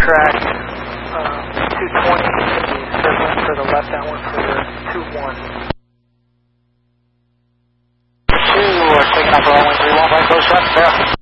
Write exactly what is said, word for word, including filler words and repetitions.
track um, two twenty, going to be circling for the left downwind for two one. two, uh, taking up runway three one, right close left, there.